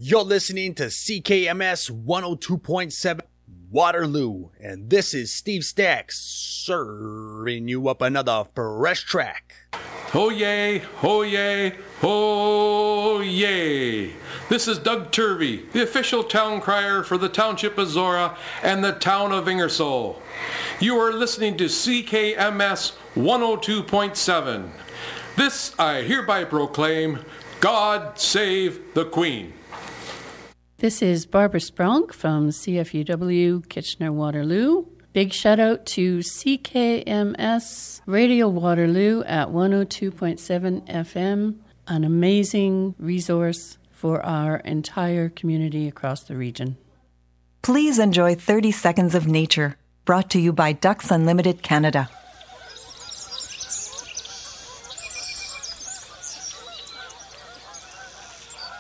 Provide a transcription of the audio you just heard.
You're listening to CKMS 102.7 Waterloo, and this is Steve Stacks serving you up another fresh track. Ho yay, ho yay, ho yay. This is Doug Turvey, the official town crier for the Township of Zora and the town of Ingersoll. You are listening to CKMS 102.7. This I hereby proclaim, God save the Queen. This is Barbara Sprunk from CFUW Kitchener-Waterloo. Big shout out to CKMS Radio Waterloo at 102.7 FM, an amazing resource for our entire community across the region. Please enjoy 30 Seconds of Nature, brought to you by Ducks Unlimited Canada.